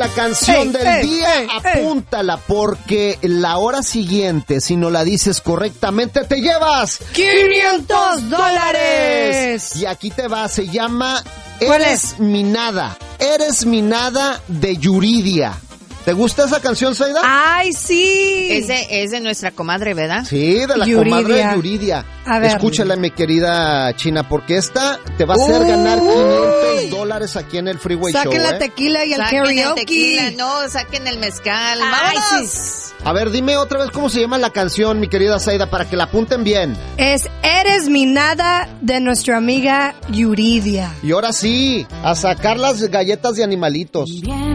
la canción del día, apúntala, porque la hora siguiente, si no la dices correctamente, te llevas $500. Y aquí te va, se llama Eres mi nada de Yuridia. ¿Te gusta esa canción, Zaida? ¡Ay, sí! Es de nuestra comadre, ¿verdad? Sí, de la comadre de Yuridia. A ver. Escúchala, mi querida China, porque esta te va a hacer ganar $500 aquí en el Freeway Show. Saquen la tequila y el karaoke. El tequila, no, saquen el mezcal. Ay, ¡Vámonos! sí. A ver, dime otra vez cómo se llama la canción, mi querida Zaida, para que la apunten bien. Es Eres mi nada de nuestra amiga Yuridia. Y ahora sí, a sacar las galletas de animalitos.